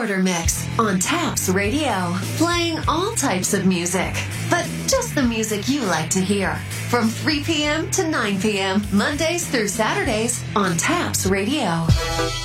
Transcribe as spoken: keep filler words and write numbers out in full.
Border Mix on Taps Radio, playing all types of music, but just the music you like to hear. From three p.m. to nine p.m., Mondays through Saturdays on Taps Radio.